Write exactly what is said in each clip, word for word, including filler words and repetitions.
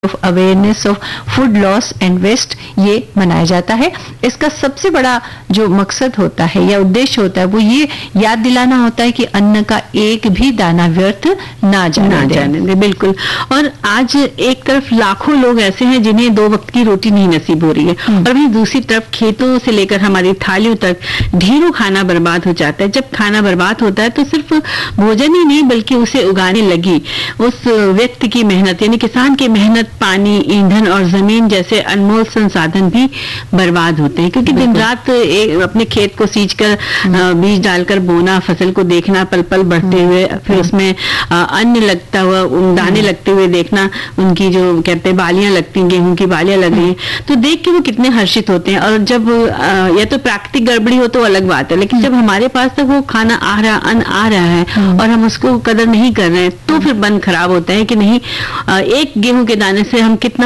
Of awareness of food loss and waste ये मनाया जाता है। इसका सबसे बड़ा जो मकसद होता है या उद्देश्य होता है वो ये याद दिलाना होता है कि अन्न का एक भी दाना व्यर्थ ना जाने ना दे। जाने दे, बिल्कुल। और आज एक तरफ लाखों लोग ऐसे हैं जिन्हें दो वक्त की रोटी नहीं नसीब हो रही है, और वहीं दूसरी तरफ खेतों से लेकर हमारी थालियों तक ढेरों खाना बर्बाद हो जाता है। जब खाना बर्बाद होता है तो सिर्फ भोजन ही नहीं बल्कि उसे उगाने लगी उस व्यक्ति की मेहनत, यानी किसान की मेहनत, पानी, ईंधन और जमीन जैसे अनमोल संसाधन भी बर्बाद होते हैं। क्योंकि दिन रात एक अपने खेत को सींच कर बीज डालकर बोना, फसल को देखना पल पल बढ़ते हुए, फिर उसमें अन्न लगता हुआ, दाने लगते हुए देखना, उनकी जो कहते हैं बालियां लगती, गेहूं की बालियां लग रही हैं, तो देख के वो कितने हर्षित होते हैं। और जब या तो प्राकृतिक गड़बड़ी हो तो अलग बात है, लेकिन जब हमारे पास तक वो खाना आ रहा, अन्न आ रहा है और हम उसको कदर नहीं कर रहे हैं, तो फिर मन खराब होता है कि नहीं, एक गेहूं के दाने से हम कितना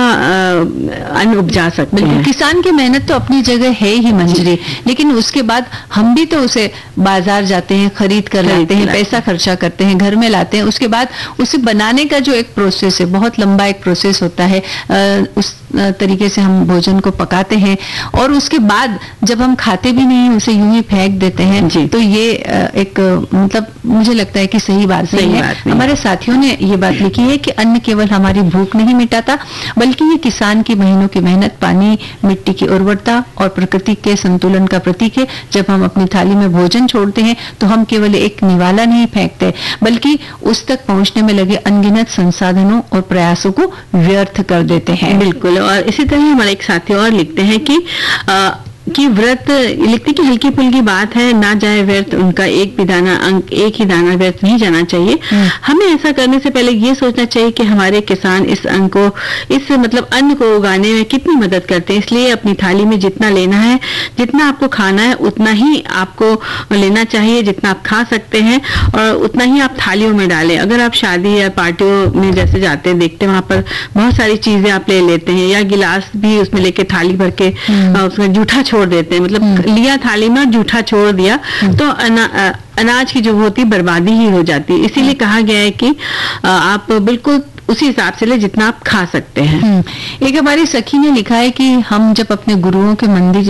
अन्न उपजा सकते हैं। किसान की मेहनत तो अपनी जगह है ही मंजरी, लेकिन उसके बाद हम भी तो उसे बाजार जाते हैं, खरीद कर लाते हैं, पैसा खर्चा करते हैं, घर में लाते हैं। उसके बाद उसे बनाने का जो एक प्रोसेस है, बहुत लंबा एक प्रोसेस होता है, उस तरीके से हम भोजन को पकाते हैं और उसके बाद जब हम खाते भी नहीं, उसे यूं ही फेंक देते हैं। तो ये एक मतलब मुझे लगता है कि सही बात नहीं है। हमारे साथियों ने ये बात लिखी है कि अन्न केवल हमारी भूख नहीं मिटाता, बल्कि ये किसान की महीनों की मेहनत, पानी, मिट्टी की उर्वरता और प्रकृति के संतुलन का प्रतीक है। जब हम अपनी थाली में भोजन छोड़ते हैं तो हम केवल एक निवाला नहीं फेंकते, बल्कि उस तक पहुंचने में लगे अनगिनत संसाधनों और प्रयासों को व्यर्थ कर देते हैं। बिल्कुल। और इसी तरह हमारे एक साथी और लिखते हैं कि आ, कि व्रत लिखते कि हल्की फुल्की बात है, ना जाए व्यर्थ उनका एक भी दाना, अंक एक ही दाना व्यर्थ नहीं जाना चाहिए। हमें ऐसा करने से पहले ये सोचना चाहिए कि हमारे किसान इस अन्न को, इस मतलब अन्न को उगाने में कितनी मदद करते हैं। इसलिए अपनी थाली में जितना लेना है, जितना आपको खाना है, उतना ही आपको लेना चाहिए, जितना आप खा सकते हैं, और उतना ही आप थालियों में डालें। अगर आप शादी या पार्टियों में जैसे जाते हैं, देखते हैं वहां पर बहुत सारी चीजें आप ले लेते हैं, या गिलास भी उसमें लेके थाली भर के उसमें जूठा छोड़ देते हैं, मतलब लिया थाली में जूठा छोड़ दिया, तो अना, अनाज की जो होती बर्बादी ही हो जाती है। इसीलिए कहा गया है कि आप बिल्कुल उसी हिसाब से ले जितना आप खा सकते हैं। एक हमारी सखी ने लिखा है कि हम जब अपने गुरुओं के मंदिर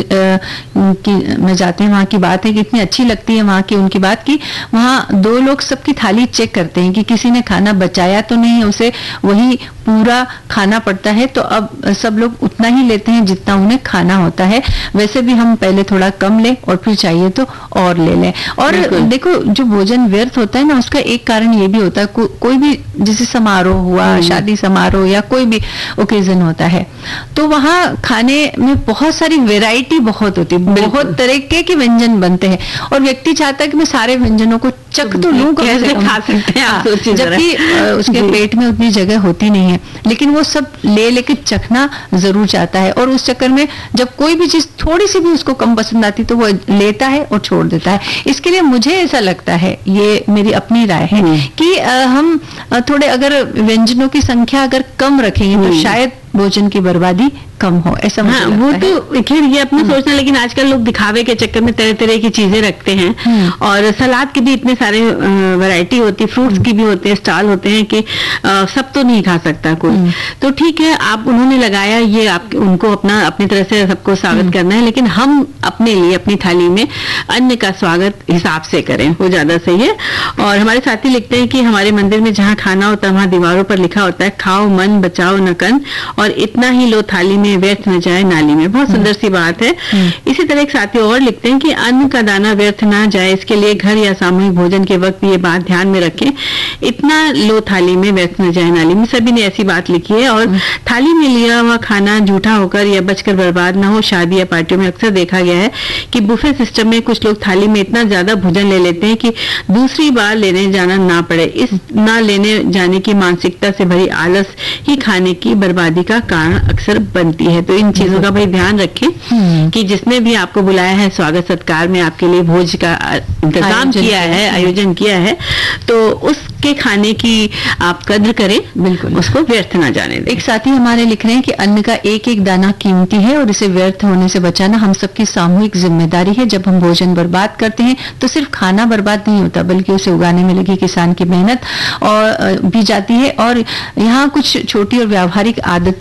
की में जाते हैं, वहाँ की बात है कि इतनी अच्छी लगती है वहाँ की उनकी बात की वहाँ दो लोग सबकी थाली चेक करते हैं कि किसी ने खाना बचाया तो नहीं, उसे वही पूरा खाना पड़ता है। तो अब सब लोग उतना ही लेते हैं जितना उन्हें खाना होता है। वैसे भी हम पहले थोड़ा कम लें और फिर चाहिए तो और ले लें। और देखो, जो भोजन व्यर्थ होता है ना, उसका एक कारण ये भी होता है, को, कोई भी जैसे समारोह हुआ, शादी समारोह या कोई भी ओकेजन होता है, तो वहाँ खाने में बहुत सारी वैरायटी बहुत होती है, बहुत तरीके के व्यंजन बनते हैं और व्यक्ति चाहता है कि मैं सारे व्यंजनों को चख तो लूं, कैसे खा सकते हैं आप, जबकि उसके पेट में उतनी जगह होती नहीं है, लेकिन वो सब ले लेके चखना जरूर चाहता है। और उस चक्कर में जब कोई भी चीज थोड़ी सी भी उसको कम पसंद आती तो वो लेता है और छोड़ देता है। इसके लिए मुझे ऐसा लगता है, ये मेरी अपनी राय है, कि हम थोड़े अगर व्यंजनों की संख्या अगर कम रखेंगे तो शायद भोजन की बर्बादी कम हो, ऐसा मुझे हाँ, लगता वो है। तो खैर ये अपना सोचना, लेकिन आजकल लोग दिखावे के चक्कर में तरह तरह की चीजें रखते हैं, और सलाद के भी इतने सारे वैरायटी होती है, फ्रूट्स की भी होते हैं, स्टॉल होते हैं कि आ, सब तो नहीं खा सकता कोई। तो ठीक है, आप उन्होंने लगाया, ये आप उनको अपना अपनी तरह से सबको स्वागत करना है, लेकिन हम अपने लिए अपनी थाली में अन्न का स्वागत हिसाब से करें, वो ज्यादा सही है। और हमारे साथी लिखते हैं कि हमारे मंदिर में जहाँ खाना होता है वहाँ दीवारों पर लिखा होता है, खाओ मन बचाओ न कन, और इतना ही लो थाली में, व्यर्थ न जाए नाली में। बहुत सुंदर सी बात है। इसी तरह एक साथी और लिखते हैं कि अन्न का दाना व्यर्थ ना जाए, इसके लिए घर या सामूहिक भोजन के वक्त ये बात ध्यान में रखें, इतना लो थाली में, व्यर्थ न जाए नाली में। सभी ने ऐसी बात लिखी है। और थाली में लिया हुआ खाना जूठा होकर या बचकर बर्बाद ना हो। शादी या पार्टियों में अक्सर देखा गया है कि बुफे सिस्टम में कुछ लोग थाली में इतना ज्यादा भोजन ले लेते हैं कि दूसरी बार लेने जाना ना पड़े। इस ना लेने जाने की मानसिकता से भरी आलस ही खाने की बर्बादी का कारण अक्सर बनती है। तो इन चीजों का भाई ध्यान रखें कि जिसने भी आपको बुलाया है, स्वागत सत्कार में आपके लिए भोज का इंतजाम किया है, आयोजन किया है, तो उसके खाने की आप कद्र करें, बिल्कुल उसको व्यर्थ ना जाने दें। एक साथी हमारे लिख रहे हैं कि अन्न का एक एक दाना कीमती है और इसे व्यर्थ होने से बचाना हम सबकी सामूहिक जिम्मेदारी है। जब हम भोजन बर्बाद करते हैं तो सिर्फ खाना बर्बाद नहीं होता, बल्कि उसे उगाने में लगी किसान की मेहनत और भी जाती है। और यहाँ कुछ छोटी और व्यावहारिक आदतें